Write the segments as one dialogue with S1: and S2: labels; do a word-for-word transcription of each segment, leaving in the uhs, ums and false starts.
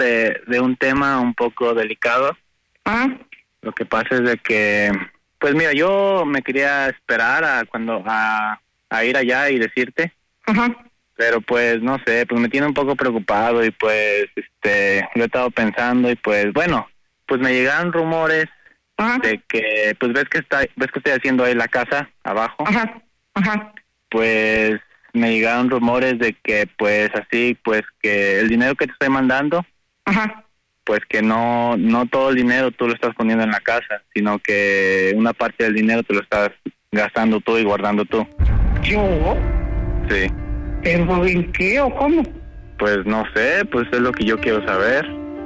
S1: de, de un tema un poco delicado.
S2: Ah.
S1: Lo que pasa es de que, pues mira, yo me quería esperar a cuando a, a ir allá y decirte.
S2: Ajá.
S1: Pero pues no sé, pues me tiene un poco preocupado y pues este lo he estado pensando y pues bueno, pues me llegaron rumores
S2: Ajá.
S1: de que pues ves que está ves que estoy haciendo ahí la casa abajo.
S2: Ajá. Ajá.
S1: Pues me llegaron rumores de que pues así pues que el dinero que te estoy mandando,
S2: Ajá.
S1: pues que no no todo el dinero tú lo estás poniendo en la casa, sino que una parte del dinero te lo estás gastando tú y guardando tú.
S2: ¿Yo?
S1: Sí.
S2: ¿Pero en qué o cómo?
S1: Pues no sé, pues es lo que yo quiero saber.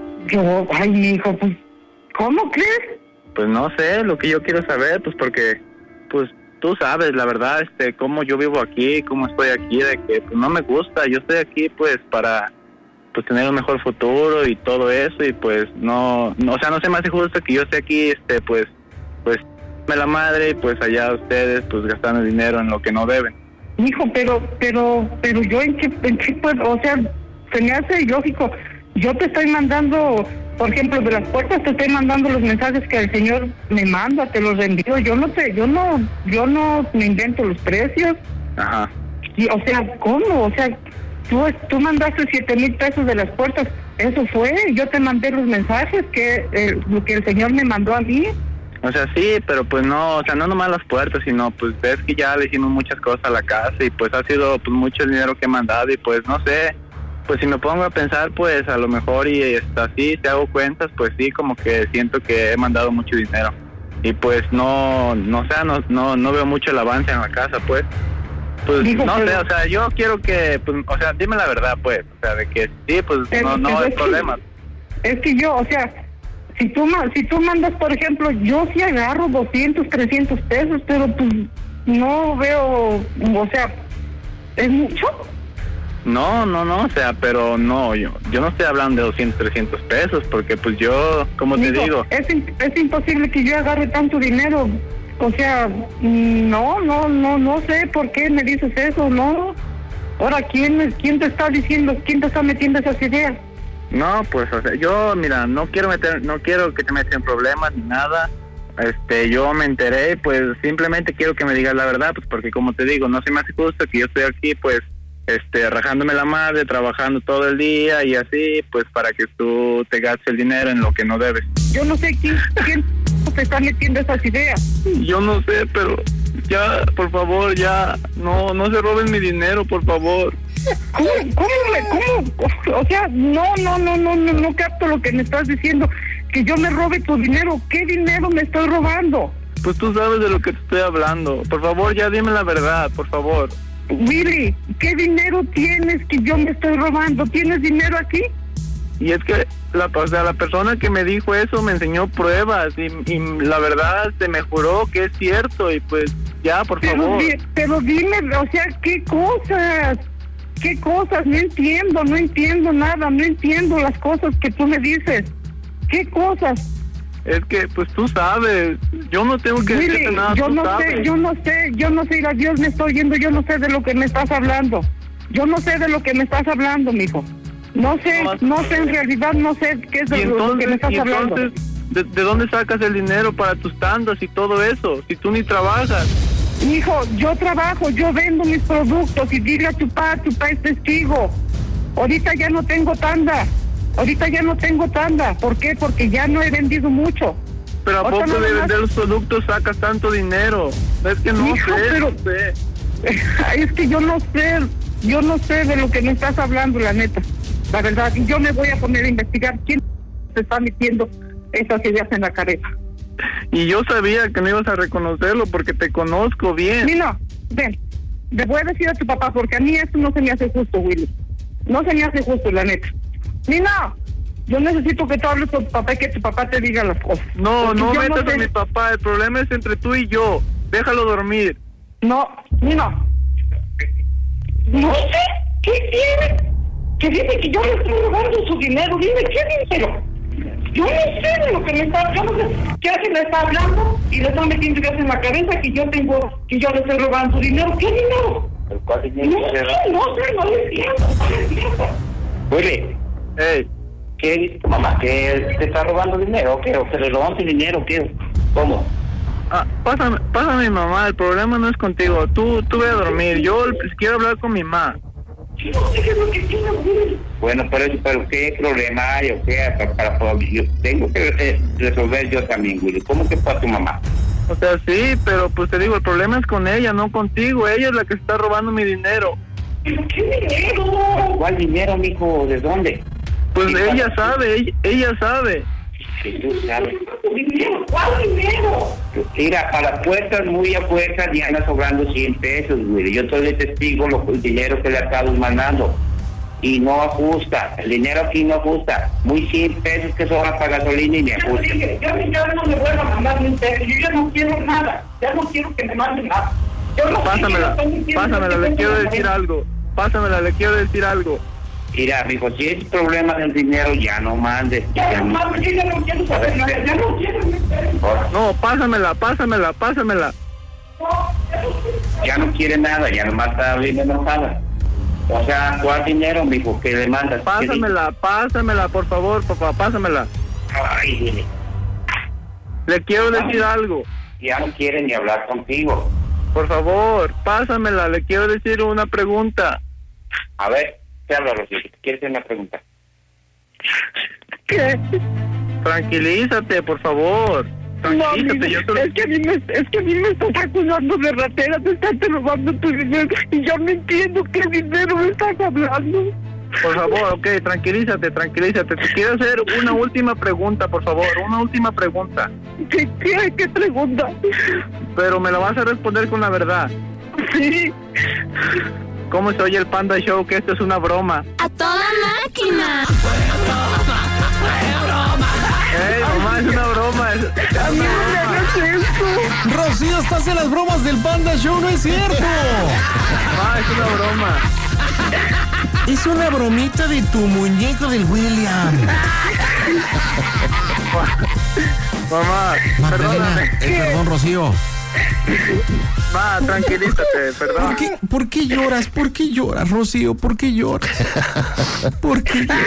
S2: Yo, ay, mi hijo, pues, ¿cómo crees?
S1: Pues no sé, lo que yo quiero saber, pues porque, pues tú sabes, la verdad, este, cómo yo vivo aquí, cómo estoy aquí, de que pues no me gusta, yo estoy aquí pues para, pues tener un mejor futuro y todo eso y pues no, no o sea, no se me hace justo que yo esté aquí, este, pues, pues, me la madre y pues allá ustedes pues gastando dinero en lo que no deben.
S2: Hijo, pero, pero, pero yo en qué, en qué puedo, o sea, se me hace ilógico. Yo te estoy mandando, por ejemplo, de las puertas te estoy mandando los mensajes que el señor me manda, te los envío. Yo no te, yo no, yo no me invento los precios.
S1: Ajá.
S2: Y, o sea, ¿cómo? O sea, tú, tú mandaste siete mil pesos de las puertas. Eso fue. Yo te mandé los mensajes que eh, lo que el señor me mandó a mí.
S1: O sea, sí, pero pues no, o sea, no nomás las puertas, sino pues ves que ya le hicimos muchas cosas a la casa y pues ha sido pues mucho el dinero que he mandado y pues no sé, pues si me pongo a pensar pues a lo mejor y está así, te hago cuentas, pues sí, como que siento que he mandado mucho dinero y pues no, no sé, no, no, no veo mucho el avance en la casa, pues. Pues
S2: Digo,
S1: no
S2: pero...
S1: sé, o sea, yo quiero que, pues, o sea, dime la verdad, pues, o sea, de que sí, pues
S2: pero,
S1: no, no hay problema.
S2: Es que yo, o sea... Si tú, si tú mandas, por ejemplo, yo sí agarro doscientos, trescientos pesos, pero pues no veo, o sea, ¿es mucho?
S1: No, no, no, o sea, pero no, yo yo no estoy hablando de doscientos, trescientos pesos, porque pues yo, como te
S2: Digo,
S1: digo...
S2: Es, es imposible que yo agarre tanto dinero, o sea, no, no, no, no sé por qué me dices eso, ¿no? Ahora, ¿quién, quién te está diciendo, quién te está metiendo esas ideas?
S1: No, pues, o sea, yo, mira, no quiero meter, no quiero que te metas en problemas ni nada. Este, yo me enteré, pues, simplemente quiero que me digas la verdad, pues, porque como te digo, no se me hace justo que yo estoy aquí, pues, este, rajándome la madre, trabajando todo el día y así, pues, para que tú te gastes el dinero en lo que no debes.
S2: Yo no sé quién, quién te está metiendo esas ideas.
S1: Yo no sé, pero ya, por favor, ya, no, no se roben mi dinero, por favor.
S2: ¿Cómo, cómo, cómo? O sea, no, no, no, no, no, no capto lo que me estás diciendo. Que yo me robe tu dinero. ¿Qué dinero me estoy robando?
S1: Pues tú sabes de lo que te estoy hablando. Por favor, ya dime la verdad, por favor.
S2: Willy, ¿qué dinero tienes que yo me estoy robando? ¿Tienes dinero aquí?
S1: Y es que la, o sea, la persona que me dijo eso me enseñó pruebas y, y la verdad se me juró que es cierto y pues ya, por
S2: pero
S1: favor.
S2: Di, pero dime, o sea, ¿qué cosas? ¿Qué cosas? No entiendo, no entiendo nada, no entiendo las cosas que tú me dices. ¿Qué cosas?
S1: Es que, pues tú sabes, yo no tengo que
S2: Willy,
S1: decirte nada,
S2: yo
S1: tú
S2: no
S1: sabes.
S2: sé, yo no sé, yo no sé, a Dios me estoy oyendo, yo no sé de lo que me estás hablando. Yo no sé de lo que me estás hablando, mijo. No sé, no, no sé, en realidad no sé qué es de
S1: entonces,
S2: lo que me estás
S1: y
S2: hablando.
S1: entonces, ¿de, ¿de dónde sacas el dinero para tus tandas y todo eso? Si tú ni trabajas.
S2: Hijo, yo trabajo, yo vendo mis productos y dile a tu papá, tu papá es testigo. Ahorita ya no tengo tanda, ahorita ya no tengo tanda. ¿Por qué? Porque ya no he vendido mucho.
S1: Pero ¿a poco de vender los productos sacas tanto dinero? Es que no
S2: Hijo,
S1: sé,
S2: pero...
S1: no sé.
S2: Es que yo no sé, yo no sé de lo que me estás hablando, la neta. La verdad, y yo me voy a poner a investigar quién se está metiendo esas ideas en la cabeza.
S1: Y yo sabía que no ibas a reconocerlo porque te conozco bien.
S2: Nino, ven, le voy a decir a tu papá porque a mí eso no se me hace justo, Willy. No se me hace justo, la neta. Nino, yo necesito que tú hables con tu papá y que tu papá te diga las cosas.
S1: No,
S2: porque
S1: no
S2: yo
S1: metas
S2: no sé...
S1: a mi papá, el problema es entre tú y yo. Déjalo dormir.
S2: No, Nino. No sé, ¿qué tiene? Que dice que yo le estoy robando su dinero. Dime, ¿qué dinero? Yo no sé de lo que me está, yo no sé qué hace me está hablando y le está metiendo ideas en la cabeza que yo tengo, que yo le estoy robando su dinero. ¿Qué dinero? No sé, no sé, no lo entiendo, no lo entiendo.
S1: Willy. Hey.
S2: ¿Qué dice tu mamá? ¿Que te está robando dinero o qué? ¿O que le robaste dinero o qué? ¿Cómo?
S1: Ah, pásame, pásame a mi mamá, el problema no es contigo. Tú, tú ve a dormir, yo quiero hablar con mi mamá.
S2: Bueno, pero, pero ¿qué problema hay o qué? Para, para, para, yo tengo que resolver yo también, Willy. ¿Cómo que para tu mamá?
S1: O sea, sí, pero pues te digo, el problema es con ella, no contigo. Ella es la que está robando mi dinero.
S2: ¿Pero qué dinero? ¿Cuál dinero, mijo? ¿De dónde?
S1: Pues ella sabe, ella, ella sabe.
S2: Sí, tú sabes. ¿Dinero? ¿Cuál dinero? Mira, a las puertas, muy a fuerza, ya anda sobrando cien pesos, güey. Yo soy el testigo, lo, el dinero que le acabo mandando. Y no ajusta, el dinero aquí no ajusta. Muy cien pesos que sobran para gasolina y me ajusta. Ya, ya, ya no me vuelvo a mandar un peso, yo ya no quiero nada. Ya no quiero que me manden nada.
S1: Pásamela, pásamela, le quiero decir algo. Pásamela, le quiero decir algo.
S2: Mira, mijo, si es problema del dinero, ya no mandes. Ya no mandes, yo ya no quiero saber nada, ya no quiero.
S1: No, pásamela, pásamela, pásamela.
S2: Ya no quiere nada, ya nomás está bien enojada. O sea, ¿cuál dinero, mijo, que le mandas?
S1: Pásamela, pásamela, por favor, papá, pásamela.
S2: Ay, dile.
S1: Le quiero decir algo.
S2: Ya no quiere ni hablar contigo.
S1: Por favor, pásamela, le quiero decir una pregunta.
S2: A ver. Te hablo, Rocío. ¿Quieres hacer una pregunta?
S1: ¿Qué? Tranquilízate, por favor. Tranquilízate. No, yo te... es, que a mí me, es que a mí me estás acusando de ratera, te estás robando tu dinero y yo no entiendo qué dinero me estás hablando. Por favor, ok, tranquilízate, tranquilízate. Te quiero hacer una última pregunta, por favor, una última pregunta. ¿Qué, qué, qué pregunta? Pero me la vas a responder con la verdad. Sí. ¿Cómo se oye el Panda Show? Que esto es una broma.
S3: ¡A toda máquina!
S4: ¡Fue broma! ¡Fue broma!
S1: ¡Ey, mamá, es una broma! Es, es una broma. ¿Qué es esto?
S4: Rocío, estás en las bromas del Panda Show, ¿no es cierto?
S1: Mamá, es una broma.
S4: Es una bromita de tu muñeco del William.
S1: Mamá,
S4: Magdalena, eh, perdón, Rocío.
S1: Va, tranquilízate, perdón.
S4: ¿Por qué, ¿Por qué lloras? ¿Por qué lloras, Rocío? ¿Por qué lloras? ¿Por qué lloras?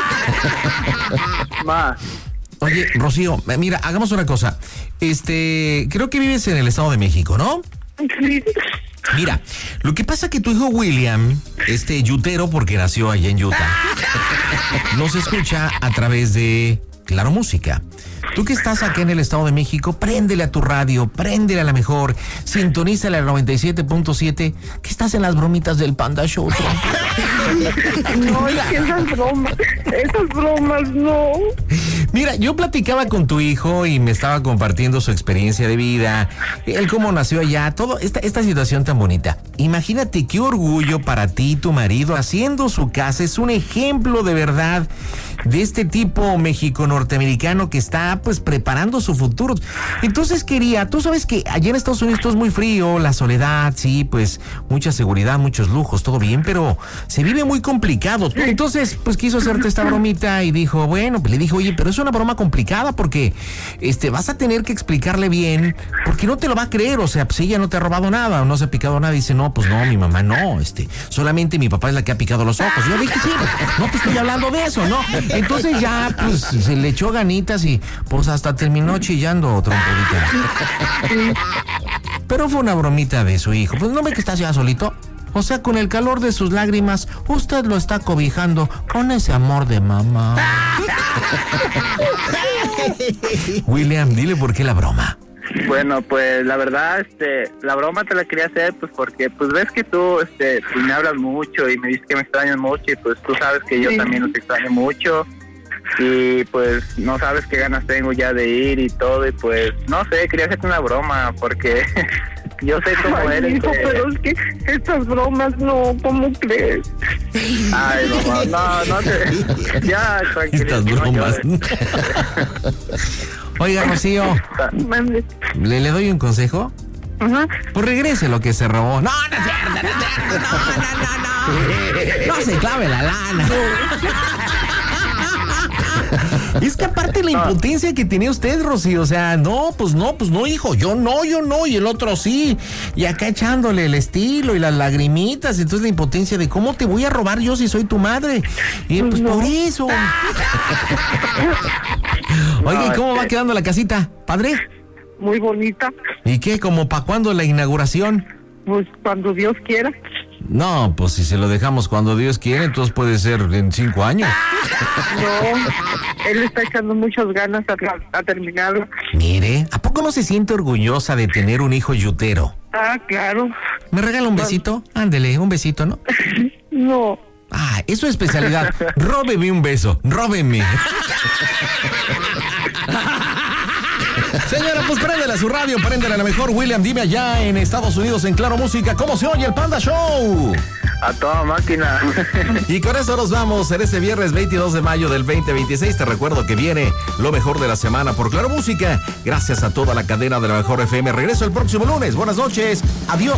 S1: Va.
S4: Oye, Rocío, mira, hagamos una cosa. Este, creo que vives en el Estado de México, ¿no?
S1: Sí.
S4: Mira, lo que pasa es que tu hijo William, este yutero, porque nació allá en Utah, nos escucha a través de Claro Música. Tú que estás acá en el Estado de México, préndele a tu radio, préndele a la mejor, sintonízale al noventa y siete punto siete, que estás en las bromitas del Panda Show.
S1: No, es que esas bromas, esas bromas no.
S4: Mira, yo platicaba con tu hijo y me estaba compartiendo su experiencia de vida, él cómo nació allá, todo esta, esta situación tan bonita. Imagínate qué orgullo para ti y tu marido haciendo su casa, es un ejemplo de verdad de este tipo México-norteamericano que está pues preparando su futuro. Entonces quería, tú sabes que allá en Estados Unidos todo es muy frío, la soledad, sí, pues mucha seguridad, muchos lujos, todo bien, pero se vive muy complicado. Entonces pues quiso hacerte esta bromita y dijo, bueno, pues le dijo, oye, pero es una broma complicada porque este vas a tener que explicarle bien, porque no te lo va a creer, o sea, pues ella no te ha robado nada o no se ha picado nada. Y dice, no, pues no, mi mamá no, este, solamente mi papá es la que ha picado los ojos. Yo dije, sí, no te estoy hablando de eso, ¿no? Entonces ya, pues, se le echó ganitas y pues hasta terminó chillando trompudita. Pero fue una bromita de su hijo. Pues no ve que estás ya solito. O sea, con el calor de sus lágrimas, usted lo está cobijando con ese amor de mamá. William, dile por qué la broma.
S1: Bueno, pues la verdad, este, la broma te la quería hacer, pues porque, pues ves que tú, este, pues, me hablas mucho y me dices que me extrañas mucho y pues tú sabes que yo sí. también los extraño mucho y pues no sabes qué ganas tengo ya de ir y todo y pues no sé, quería hacerte una broma porque yo sé cómo Ay, eres. Hijo, eh. Pero es que estas bromas no, ¿cómo crees? Ay, mamá, no, no te, ya, tranquilo.
S4: Estas bromas. No, Oiga, Rocío, ¿le, ¿le doy un consejo?
S1: Uh-huh.
S4: Pues regrese lo que se robó. No, no es cierto, no es cierto, no, no, no, no. No se clave la lana. Es que aparte la impotencia que tenía usted, Rosy, o sea, no, pues no, pues no, hijo, yo no, yo no, y el otro sí. Y acá echándole el estilo y las lagrimitas, entonces la impotencia de cómo te voy a robar yo si soy tu madre. Y pues no. Por eso. Oiga, ¿y cómo va quedando la casita, padre?
S2: Muy bonita.
S4: ¿Y qué? ¿Como para cuándo la inauguración?
S2: Pues cuando Dios quiera.
S4: No, pues si se lo dejamos cuando Dios quiere, entonces puede ser en cinco años.
S2: No, él está echando muchas ganas a, a terminarlo.
S4: Mire, ¿a poco no se siente orgullosa de tener un hijo yutero?
S2: Ah, claro.
S4: ¿Me regala un besito? Ándele, un besito, ¿no?
S2: No.
S4: Ah, es su especialidad. Róbeme un beso, róbeme. Señora, pues préndele a su radio, préndele a la mejor. William, dime allá en Estados Unidos, en Claro Música, ¿cómo se oye el Panda Show?
S1: A toda máquina.
S4: Y con eso nos vamos en este viernes veintidós de mayo del veinte veintiséis. Te recuerdo que viene lo mejor de la semana por Claro Música. Gracias a toda la cadena de la mejor F M. Regreso el próximo lunes. Buenas noches. Adiós.